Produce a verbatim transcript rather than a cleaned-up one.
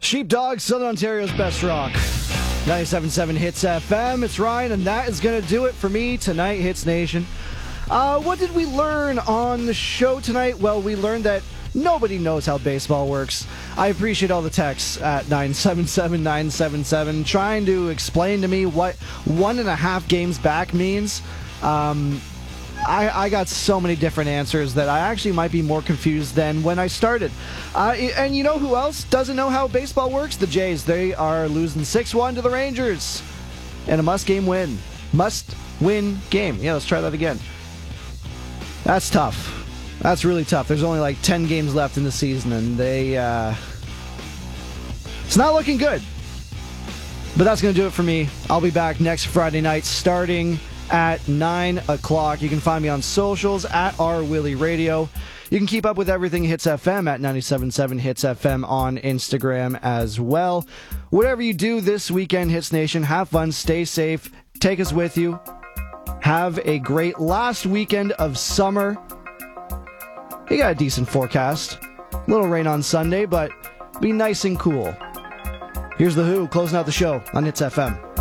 Sheepdog, Southern Ontario's best rock. ninety-seven point seven Hits F M. It's Ryan, and that is going to do it for me tonight, Hits Nation. Uh, what did we learn on the show tonight? Well, we learned that nobody knows how baseball works. I appreciate all the texts at nine seven seven nine seven seven trying to explain to me what one and a half games back means. Um, I, I got so many different answers that I actually might be more confused than when I started. Uh, and you know who else doesn't know how baseball works? The Jays. They are losing six one to the Rangers. And a must-game win. Must-win game. Yeah, let's try that again. That's tough. That's really tough. There's only like ten games left in the season, and they... Uh, it's not looking good. But that's going to do it for me. I'll be back next Friday night starting at nine o'clock. You can find me on socials at R Willie Radio. You can keep up with everything Hits F M at ninety-seven point seven Hits F M on Instagram as well. Whatever you do this weekend, Hits Nation, have fun, stay safe, take us with you. Have a great last weekend of summer. You got a decent forecast. A little rain on Sunday, but be nice and cool. Here's The Who closing out the show on Hits F M.